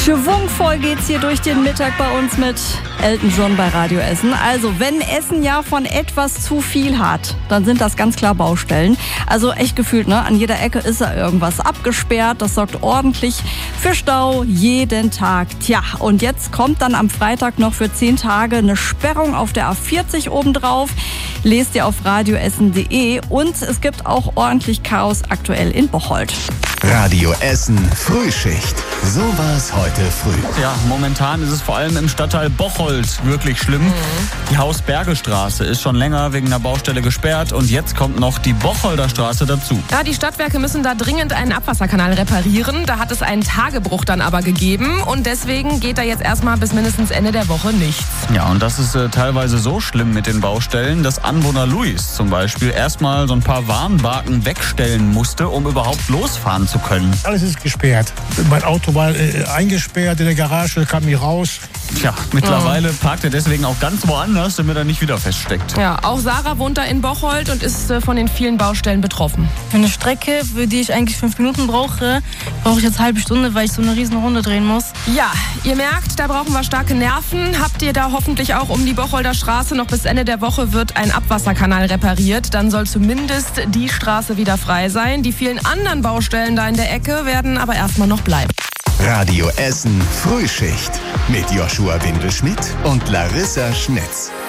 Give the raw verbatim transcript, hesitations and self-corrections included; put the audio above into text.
Schwungvoll geht's hier durch den Mittag bei uns mit Elton John bei Radio Essen. Also, wenn Essen ja von etwas zu viel hat, dann sind das ganz klar Baustellen. Also echt gefühlt, ne? An jeder Ecke ist da irgendwas abgesperrt. Das sorgt ordentlich für Stau jeden Tag. Tja, und jetzt kommt dann am Freitag noch für zehn Tage eine Sperrung auf der A vierzig obendrauf. Lest ihr auf radioessen punkt de und es gibt auch ordentlich Chaos aktuell in Bocholt. Radio Essen Frühschicht. So war's heute früh. Ja, momentan ist es vor allem im Stadtteil Bocholt wirklich schlimm. Mhm. Die Hausbergestraße ist schon länger wegen einer Baustelle gesperrt und jetzt kommt noch die Bocholder Straße dazu. Ja, die Stadtwerke müssen da dringend einen Abwasserkanal reparieren. Da hat es einen Tagebruch dann aber gegeben und deswegen geht da jetzt erstmal bis mindestens Ende der Woche nichts. Ja, und das ist äh, teilweise so schlimm mit den Baustellen, dass Anwohner Luis zum Beispiel erstmal so ein paar Warnbarken wegstellen musste, um überhaupt losfahren zu können. Alles ist gesperrt. Mein Auto war äh, eingesperrt in der Garage, kam nicht raus. Tja, mittlerweile parkt er deswegen auch ganz woanders, damit er nicht wieder feststeckt. Ja, auch Sarah wohnt da in Bocholt und ist äh, von den vielen Baustellen betroffen. Für eine Strecke, für die ich eigentlich fünf Minuten brauche, brauche ich jetzt eine halbe Stunde, weil ich so eine riesen Runde drehen muss. Ja, ihr merkt, da brauchen wir starke Nerven. Habt ihr da hoffentlich auch um die Bocholder Straße noch bis Ende der Woche wird ein Abwasserkanal repariert. Dann soll zumindest die Straße wieder frei sein. Die vielen anderen Baustellen da in der Ecke werden aber erstmal noch bleiben. Radio Essen Frühschicht mit Joshua Windelschmidt und Larissa Schnitz.